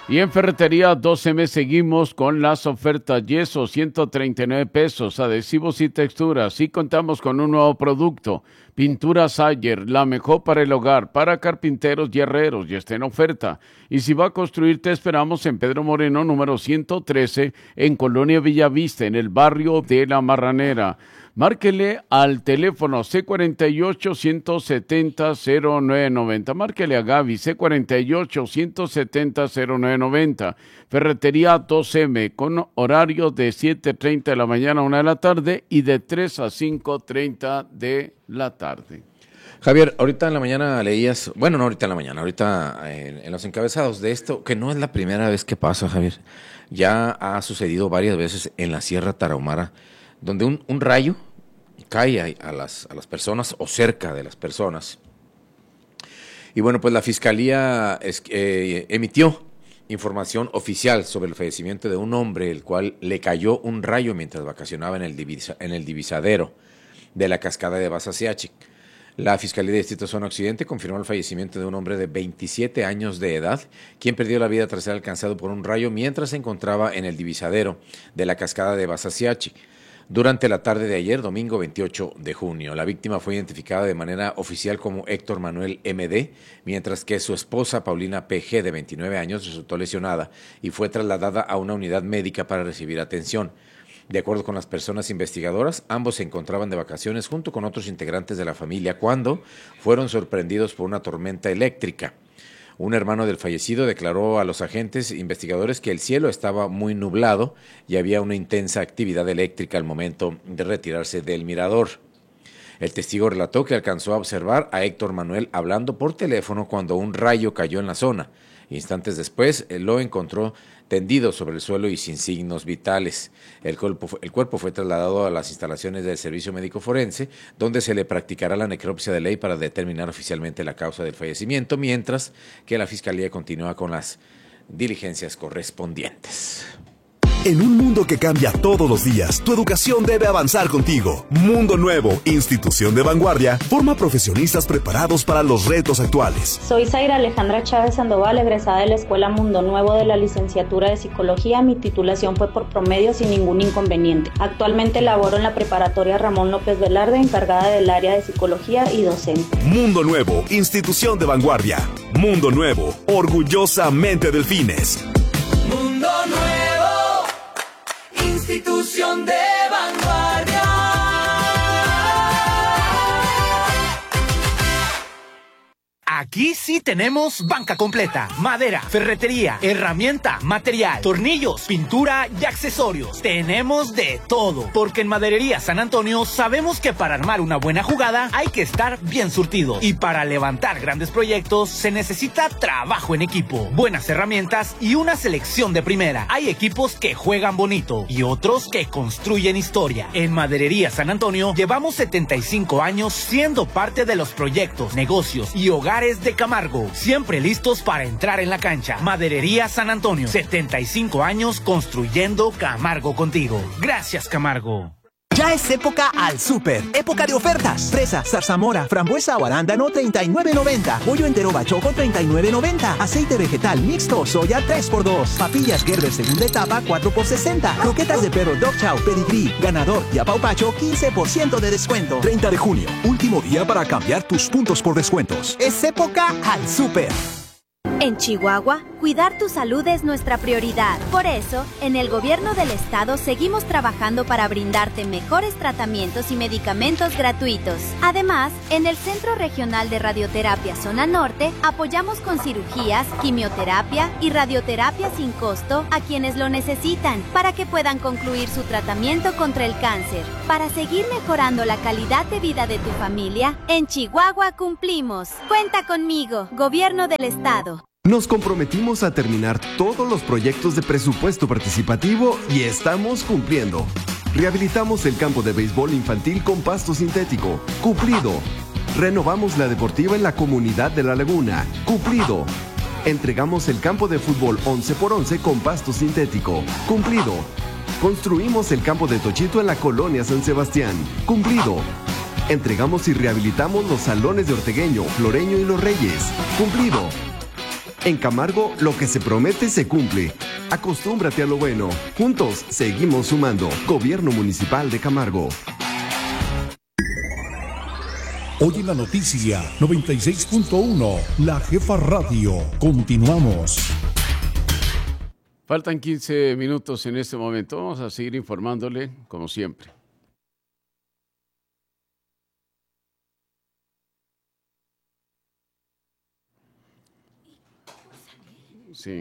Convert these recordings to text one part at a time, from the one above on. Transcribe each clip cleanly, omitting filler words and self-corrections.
Y en Ferretería 12M seguimos con las ofertas. Yeso, 139 pesos, adhesivos y texturas. Y contamos con un nuevo producto. Pintura Sayer, la mejor para el hogar, para carpinteros y herreros, y está en oferta. Y si va a construir, te esperamos en Pedro Moreno, número 113, en Colonia Villavista, en el barrio de La Marranera. Márquele al teléfono C48-170-0990. Márquele a Gaby, C48-170-0990. Ferretería 2M, con horario de 7:30 de la mañana a 1 de la tarde y de 3 a 5:30 de la tarde. Javier, ahorita en la mañana leías, bueno, no ahorita en la mañana, ahorita en los encabezados de esto, que no es la primera vez que pasa, Javier. Ya ha sucedido varias veces en la Sierra Tarahumara, donde un rayo cae a las personas o cerca de las personas. Y bueno, pues la Fiscalía emitió información oficial sobre el fallecimiento de un hombre, el cual le cayó un rayo mientras vacacionaba en el divisadero de la cascada de Basaciachi. La Fiscalía de Distrito Zona Occidente confirmó el fallecimiento de un hombre de 27 años de edad, quien perdió la vida tras ser alcanzado por un rayo mientras se encontraba en el divisadero de la cascada de Basaciachi. Durante la tarde de ayer, domingo 28 de junio, la víctima fue identificada de manera oficial como Héctor Manuel M.D., mientras que su esposa Paulina P.G., de 29 años, resultó lesionada y fue trasladada a una unidad médica para recibir atención. De acuerdo con las personas investigadoras, ambos se encontraban de vacaciones junto con otros integrantes de la familia cuando fueron sorprendidos por una tormenta eléctrica. Un hermano del fallecido declaró a los agentes investigadores que el cielo estaba muy nublado y había una intensa actividad eléctrica al momento de retirarse del mirador. El testigo relató que alcanzó a observar a Héctor Manuel hablando por teléfono cuando un rayo cayó en la zona. Instantes después lo encontró tendido sobre el suelo y sin signos vitales. El cuerpo fue trasladado a las instalaciones del Servicio Médico Forense, donde se le practicará la necropsia de ley para determinar oficialmente la causa del fallecimiento, mientras que la Fiscalía continúa con las diligencias correspondientes. En un mundo que cambia todos los días, tu educación debe avanzar contigo. Mundo Nuevo, institución de vanguardia, forma profesionistas preparados para los retos actuales. Soy Zaira Alejandra Chávez Sandoval, egresada de la Escuela Mundo Nuevo de la licenciatura de Psicología. Mi titulación fue por promedio sin ningún inconveniente. Actualmente laboro en la preparatoria Ramón López Velarde, encargada del área de Psicología y docente. Mundo Nuevo, institución de vanguardia. Mundo Nuevo, orgullosamente Delfines. Mundo Nuevo, institución de vanguardia. Aquí sí tenemos banca completa, madera, ferretería, herramienta, material, tornillos, pintura y accesorios. Tenemos de todo, porque en Maderería San Antonio sabemos que para armar una buena jugada hay que estar bien surtido. Y para levantar grandes proyectos se necesita trabajo en equipo, buenas herramientas y una selección de primera. Hay equipos que juegan bonito y otros que construyen historia. En Maderería San Antonio llevamos 75 años siendo parte de los proyectos, negocios y hogares de Camargo, siempre listos para entrar en la cancha. Maderería San Antonio, 75 años construyendo Camargo contigo. Gracias, Camargo. Ya es época al súper, época de ofertas. Fresa, zarzamora, frambuesa o arándano, $39.90. Pollo entero bachoco, $39.90. Aceite vegetal mixto, soya, 3x2. Papillas Gerber segunda etapa, 4x60. Croquetas de perro Dog Chow, Pedigree, Ganador y Apaupacho, 15% de descuento. 30 de junio, último día para cambiar tus puntos por descuentos. Es época al súper. En Chihuahua, cuidar tu salud es nuestra prioridad. Por eso, en el gobierno del estado seguimos trabajando para brindarte mejores tratamientos y medicamentos gratuitos. Además, en el Centro Regional de Radioterapia Zona Norte, apoyamos con cirugías, quimioterapia y radioterapia sin costo a quienes lo necesitan, para que puedan concluir su tratamiento contra el cáncer. Para seguir mejorando la calidad de vida de tu familia, en Chihuahua cumplimos. Cuenta conmigo, Gobierno del Estado. Nos comprometimos a terminar todos los proyectos de presupuesto participativo y estamos cumpliendo. Rehabilitamos el campo de béisbol infantil con pasto sintético. Cumplido. Renovamos la deportiva en la comunidad de La Laguna. Cumplido. Entregamos el campo de fútbol 11x11 con pasto sintético. Cumplido. Construimos el campo de Tochito en la colonia San Sebastián. Cumplido. Entregamos y rehabilitamos los salones de Ortegueño, Floreño y Los Reyes. Cumplido. En Camargo, lo que se promete se cumple. Acostúmbrate a lo bueno. Juntos, seguimos sumando. Gobierno Municipal de Camargo. Hoy en la noticia 96.1, La Jefa Radio. Continuamos. Faltan 15 minutos en este momento. Vamos a seguir informándole como siempre. Sí.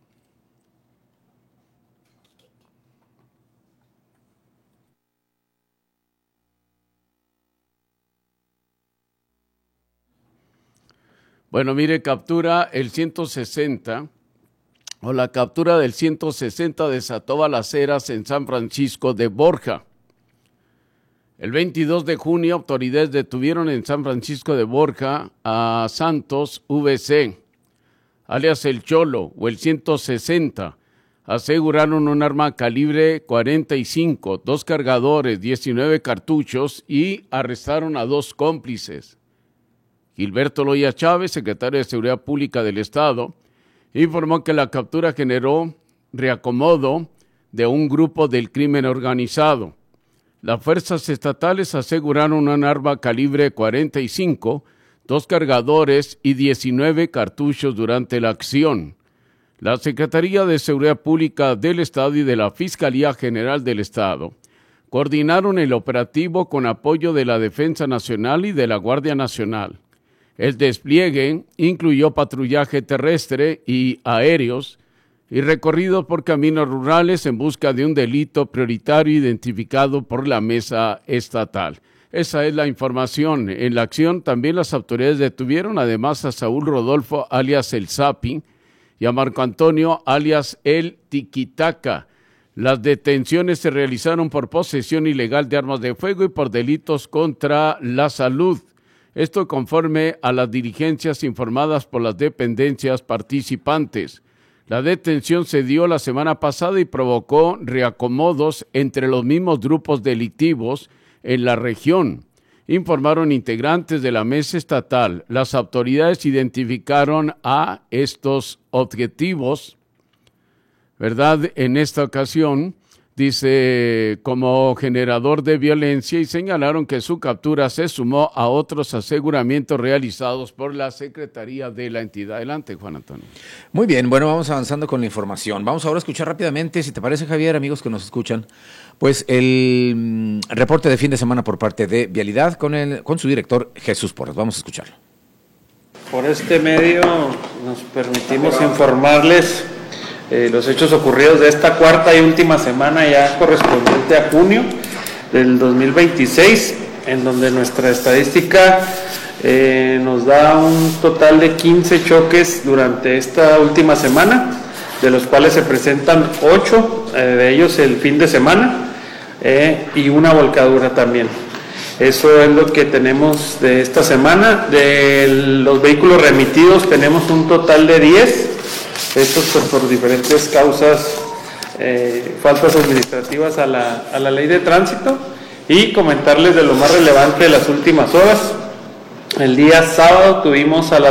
Bueno, mire, captura el 160, o la captura del 160 desató balaceras en San Francisco de Borja. El 22 de junio, autoridades detuvieron en San Francisco de Borja a Santos VC, alias El Cholo, o el 160. Aseguraron un arma calibre 45, 2 cargadores, 19 cartuchos y arrestaron a 2 cómplices. Gilberto Loya Chávez, secretario de Seguridad Pública del Estado, informó que la captura generó reacomodo de un grupo del crimen organizado. Las fuerzas estatales aseguraron un arma calibre 45, 2 cargadores y 19 cartuchos durante la acción. La Secretaría de Seguridad Pública del Estado y de la Fiscalía General del Estado coordinaron el operativo con apoyo de la Defensa Nacional y de la Guardia Nacional. El despliegue incluyó patrullaje terrestre y aéreos y recorridos por caminos rurales en busca de un delito prioritario identificado por la mesa estatal. Esa es la información. En la acción también las autoridades detuvieron además a Saúl Rodolfo, alias El Zapi, y a Marco Antonio, alias El Tiquitaca. Las detenciones se realizaron por posesión ilegal de armas de fuego y por delitos contra la salud. Esto conforme a las diligencias informadas por las dependencias participantes. La detención se dio la semana pasada y provocó reacomodos entre los mismos grupos delictivos en la región, informaron integrantes de la mesa estatal. Las autoridades identificaron a estos objetivos, ¿verdad? En esta ocasión, dice, como generador de violencia, y señalaron que su captura se sumó a otros aseguramientos realizados por la Secretaría de la entidad. Adelante, Juan Antonio. Muy bien, bueno, vamos avanzando con la información. Vamos ahora a escuchar rápidamente, si te parece, Javier, amigos que nos escuchan, pues el reporte de fin de semana por parte de Vialidad con su director Jesús Porras. Vamos a escucharlo. Por este medio nos permitimos informarles los hechos ocurridos de esta cuarta y última semana ya correspondiente a junio del 2026, en donde nuestra estadística nos da un total de 15 choques durante esta última semana, de los cuales se presentan 8 de ellos el fin de semana y una volcadura también. Eso es lo que tenemos de esta semana. De los vehículos remitidos tenemos un total de 10. Estos pues, por diferentes causas, faltas administrativas a la ley de tránsito, y comentarles de lo más relevante de las últimas horas. El día sábado tuvimos a las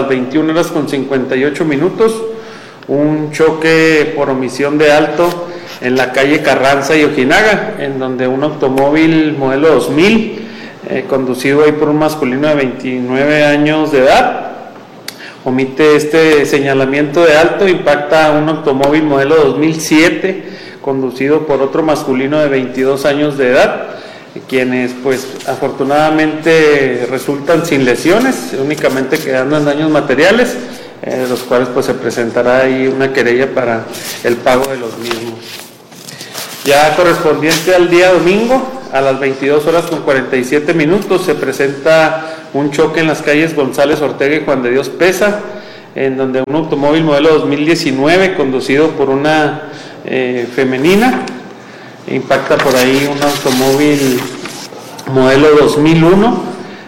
21:58 un choque por omisión de alto en la calle Carranza y Ojinaga, en donde un automóvil modelo 2000, conducido ahí por un masculino de 29 años de edad, omite este señalamiento de alto, impacta a un automóvil modelo 2007, conducido por otro masculino de 22 años de edad, quienes pues afortunadamente resultan sin lesiones, únicamente quedando en daños materiales, los cuales pues se presentará ahí una querella para el pago de los mismos. Ya correspondiente al día domingo, a las 22:47 se presenta un choque en las calles González Ortega y Juan de Dios Pesa, en donde un automóvil modelo 2019, conducido por una femenina, impacta por ahí un automóvil modelo 2001,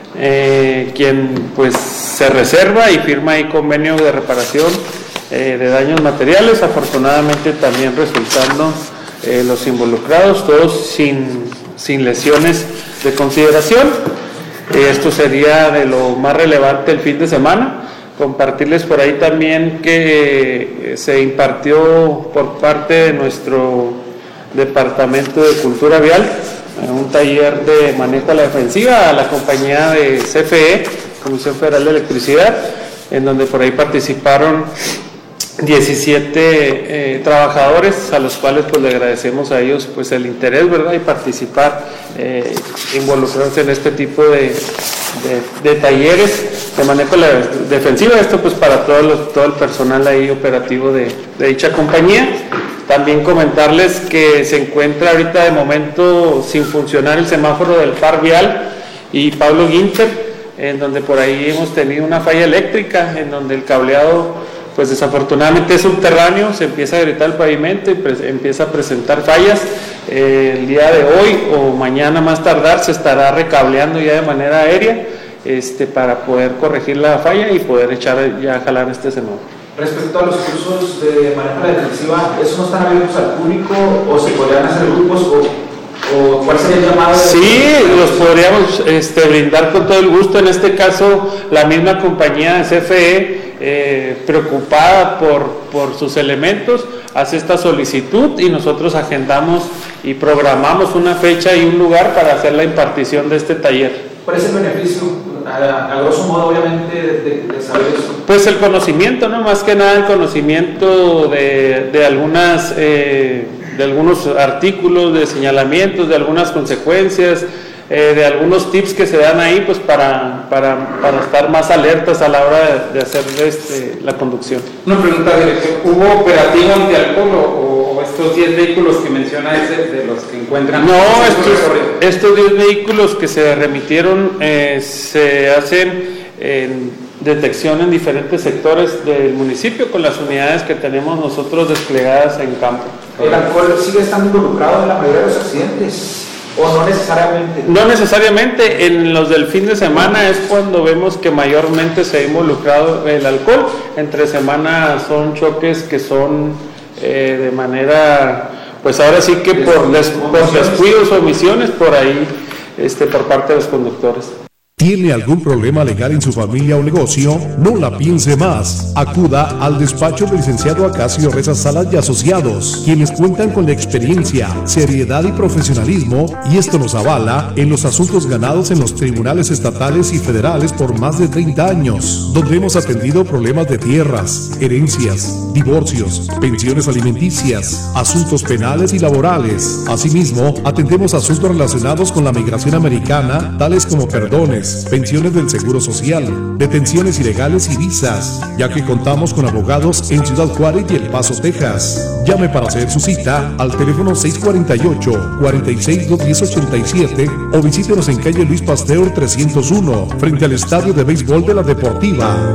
quien pues se reserva y firma ahí convenio de reparación de daños materiales, afortunadamente también resultando los involucrados, todos sin lesiones de consideración. Esto sería de lo más relevante el fin de semana. Compartirles por ahí también que se impartió por parte de nuestro Departamento de Cultura Vial un taller de manejo a la defensiva a la compañía de CFE, Comisión Federal de Electricidad, en donde por ahí participaron 17 trabajadores, a los cuales pues le agradecemos a ellos pues el interés, ¿verdad? Y participar, involucrarse en este tipo de talleres de manejo de la defensiva. Esto pues para todo el personal ahí operativo de dicha compañía. También comentarles que se encuentra ahorita de momento sin funcionar el semáforo del Par Vial y Pablo Guinter, en donde por ahí hemos tenido una falla eléctrica, en donde el cableado pues desafortunadamente es subterráneo, se empieza a agrietar el pavimento y empieza a presentar fallas. El día de hoy o mañana más tardar se estará recableando ya de manera aérea para poder corregir la falla y poder echar ya a jalar este semáforo. Respecto a los cursos de manejo de la defensiva, ¿esos no están abiertos al público o se podrían hacer grupos o cuál sería el llamado? Sí, los podríamos brindar con todo el gusto. En este caso, la misma compañía de CFE, preocupada por sus elementos, hace esta solicitud y nosotros agendamos y programamos una fecha y un lugar para hacer la impartición de este taller. ¿Cuál es el beneficio? A grosso modo, obviamente, de saber eso. Pues el conocimiento, ¿no? Más que nada el conocimiento de algunos artículos, de señalamientos, de algunas consecuencias, de algunos tips que se dan ahí, pues para estar más alertas a la hora de hacer la conducción. Una pregunta, director, ¿hubo operativo antialcohol o estos 10 vehículos que menciona de los que encuentran? No, estos 10 vehículos que se remitieron se hacen en detección en diferentes sectores del municipio con las unidades que tenemos nosotros desplegadas en campo. ¿El alcohol sigue estando involucrado en la mayoría de los accidentes? ¿O no necesariamente? No necesariamente, en los del fin de semana es cuando vemos que mayormente se ha involucrado el alcohol. Entre semana son choques que son de manera, pues ahora sí que por descuidos o omisiones por ahí, por parte de los conductores. ¿Tiene algún problema legal en su familia o negocio? No la piense más. Acuda al despacho del licenciado Acacio Reza Salas y Asociados, quienes cuentan con la experiencia, seriedad y profesionalismo, y esto nos avala en los asuntos ganados en los tribunales estatales y federales por más de 30 años, donde hemos atendido problemas de tierras, herencias, divorcios, pensiones alimenticias, asuntos penales y laborales. Asimismo, atendemos asuntos relacionados con la migración americana, tales como perdones, pensiones del Seguro Social, detenciones ilegales y visas, ya que contamos con abogados en Ciudad Juárez y El Paso, Texas. Llame para hacer su cita al teléfono 648-46-210-87 o visítenos en calle Luis Pasteur 301, frente al Estadio de Béisbol de la Deportiva.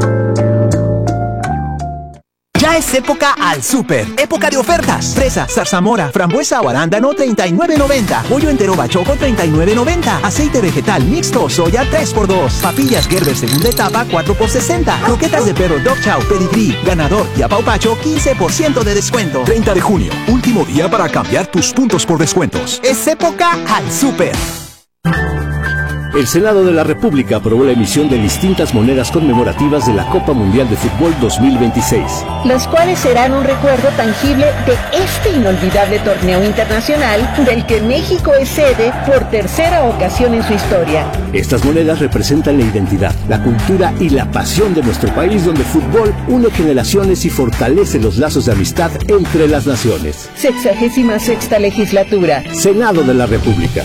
Ya es época al súper. Época de ofertas. Fresa, zarzamora, frambuesa o arándano, $39.90. Pollo entero bachoco, $39.90. Aceite vegetal mixto, soya, 3x2. Papillas Gerber segunda etapa, 4x60. Croquetas de perro Dog Chow, Pedigree, Ganador y Apaupacho, 15% de descuento. 30 de junio, último día para cambiar tus puntos por descuentos. Es época al súper. El Senado de la República aprobó la emisión de distintas monedas conmemorativas de la Copa Mundial de Fútbol 2026. Las cuales serán un recuerdo tangible de este inolvidable torneo internacional del que México es sede por tercera ocasión en su historia. Estas monedas representan la identidad, la cultura y la pasión de nuestro país, donde el fútbol une generaciones y fortalece los lazos de amistad entre las naciones. 66ª legislatura. Senado de la República.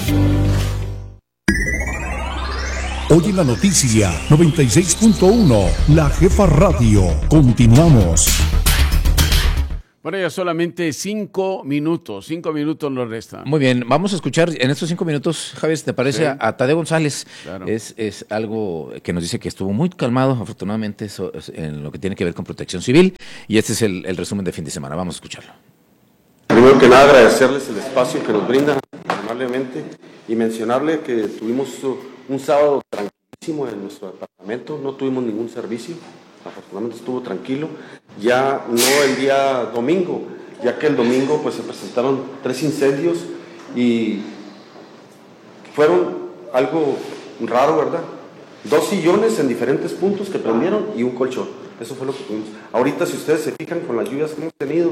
Hoy en la noticia 96.1, La Jefa Radio. Continuamos. Bueno, ya solamente 5 minutos nos restan. Muy bien, vamos a escuchar en estos 5 minutos, Javier, ¿te parece? Sí. A Tadeo González. Claro. Es algo que nos dice que estuvo muy calmado, afortunadamente, en lo que tiene que ver con protección civil, y este es el resumen de fin de semana. Vamos a escucharlo. Primero que nada, agradecerles el espacio que nos brindan amablemente y mencionarle que tuvimos un sábado tranquilísimo en nuestro departamento, no tuvimos ningún servicio, afortunadamente estuvo tranquilo, ya no el día domingo, ya que el domingo pues se presentaron 3 incendios y fueron algo raro, ¿verdad? 2 sillones en diferentes puntos que prendieron y un colchón. Eso fue lo que tuvimos. Ahorita, si ustedes se fijan con las lluvias que hemos tenido,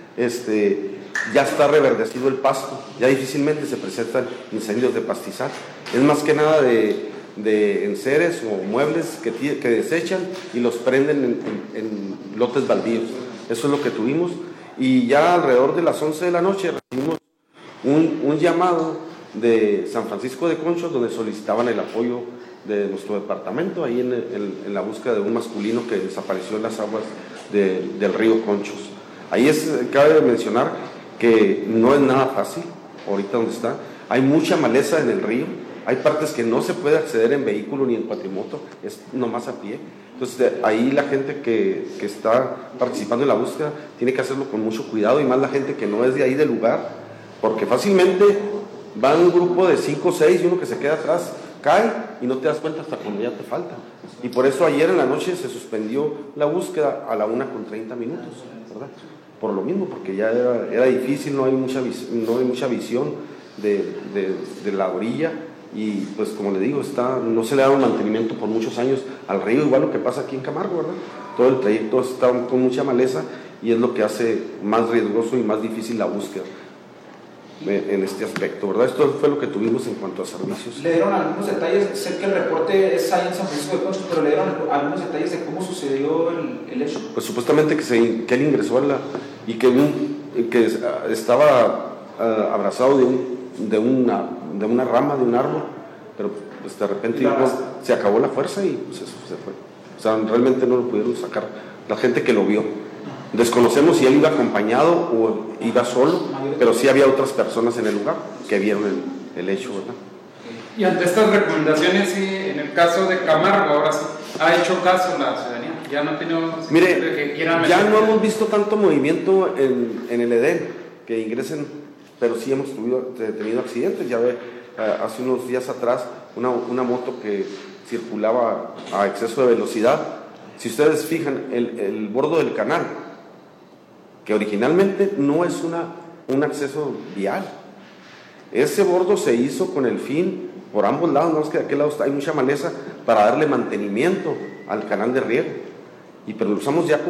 ya está reverdecido el pasto, ya difícilmente se presentan incendios de pastizal. Es más que nada de enseres o muebles que desechan y los prenden en lotes baldíos. Eso es lo que tuvimos. Y ya alrededor de las 11 de la noche recibimos un llamado de San Francisco de Conchos, donde solicitaban el apoyo de nuestro departamento ahí en la búsqueda de un masculino que desapareció en las aguas del río Conchos. Ahí cabe mencionar que no es nada fácil ahorita donde está. Hay mucha maleza en el río, hay partes que no se puede acceder en vehículo ni en cuatrimoto, es nomás a pie. Entonces ahí la gente que está participando en la búsqueda tiene que hacerlo con mucho cuidado, y más la gente que no es de ahí del lugar, porque fácilmente va un grupo de 5 o 6 y uno que se queda atrás cae y no te das cuenta hasta cuando ya te falta. Y por eso ayer en la noche se suspendió la búsqueda a la 1:30, ¿verdad? Por lo mismo, porque ya era difícil, no hay mucha visión de la orilla, y pues como le digo, no se le ha dado mantenimiento por muchos años al río, igual lo que pasa aquí en Camargo, ¿verdad? Todo el trayecto está con mucha maleza y es lo que hace más riesgoso y más difícil la búsqueda en este aspecto, ¿verdad? Esto fue lo que tuvimos en cuanto a servicios. ¿Le dieron algunos detalles? Sé que el reporte es ahí en San Francisco de Conchos, pero ¿le dieron algunos detalles de cómo sucedió el hecho? Pues supuestamente que él ingresó y que estaba abrazado de una rama de un árbol, pero pues de repente se acabó la fuerza y pues eso se fue. O sea, realmente no lo pudieron sacar la gente que lo vio. Desconocemos si él iba acompañado o iba solo, pero sí había otras personas en el lugar que vieron el hecho, ¿verdad? Y ante estas recomendaciones, sí, en el caso de Camargo, ahora sí, ¿ha hecho caso la ciudadanía? Ya no ha tenido... Mire, ya no hemos visto tanto movimiento en el Edén, que ingresen, pero sí hemos tenido accidentes. Ya ve, hace unos días atrás, una moto que circulaba a exceso de velocidad. Si ustedes fijan, el bordo del canal, que originalmente no es un acceso vial. Ese bordo se hizo con el fin, por ambos lados, no es que de aquel lado hay mucha maleza, para darle mantenimiento al canal de riego. Pero lo usamos ya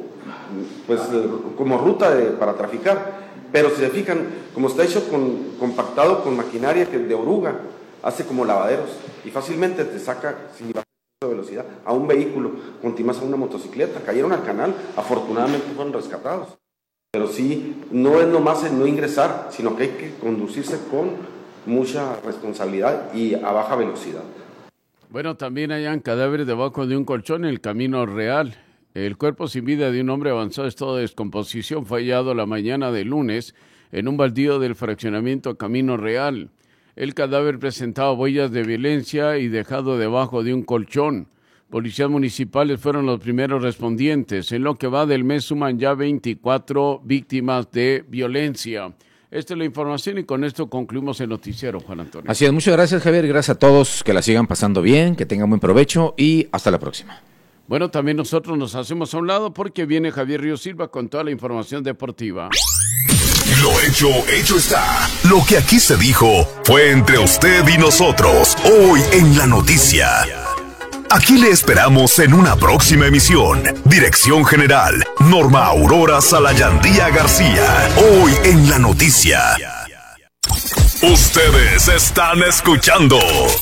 como ruta para traficar. Pero si se fijan, como está hecho compactado con maquinaria de oruga, hace como lavaderos y fácilmente te saca sin bajar de velocidad a un vehículo, continuas a una motocicleta, cayeron al canal, afortunadamente fueron rescatados. Pero sí, no es nomás el no ingresar, sino que hay que conducirse con mucha responsabilidad y a baja velocidad. Bueno, también hayan cadáveres debajo de un colchón en el Camino Real. El cuerpo sin vida de un hombre avanzado en estado de descomposición fue hallado la mañana de lunes en un baldío del fraccionamiento Camino Real. El cadáver presentaba huellas de violencia y dejado debajo de un colchón. Policías municipales fueron los primeros respondientes. En lo que va del mes suman ya 24 víctimas de violencia. Esta es la información y con esto concluimos el noticiero, Juan Antonio. Así es, muchas gracias, Javier. Gracias a todos, que la sigan pasando bien, que tengan buen provecho y hasta la próxima. Bueno, también nosotros nos hacemos a un lado porque viene Javier Río Silva con toda la información deportiva. Lo hecho está. Lo que aquí se dijo fue entre usted y nosotros, hoy en La Noticia. Aquí le esperamos en una próxima emisión. Dirección General, Norma Aurora Salayandía García. Hoy en La Noticia. Ustedes están escuchando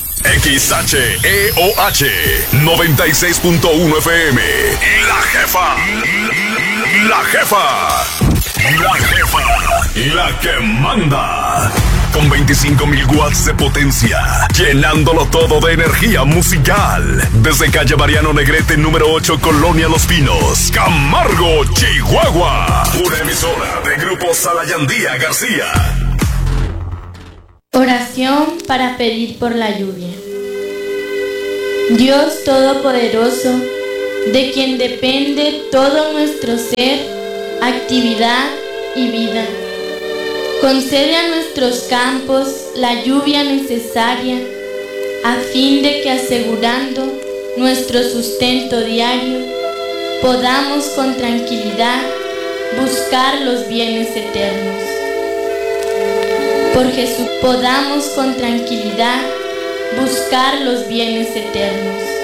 XHEOH 96.1 FM. La Jefa. La Jefa. La Jefa. La que manda. Con 25,000 watts de potencia, llenándolo todo de energía musical. Desde calle Mariano Negrete, número 8, Colonia Los Pinos, Camargo, Chihuahua. Una emisora de Grupo Salayandía García. Oración para pedir por la lluvia. Dios Todopoderoso, de quien depende todo nuestro ser, actividad y vida. Concede a nuestros campos la lluvia necesaria a fin de que, asegurando nuestro sustento diario, podamos con tranquilidad buscar los bienes eternos. Por Jesús, podamos con tranquilidad buscar los bienes eternos.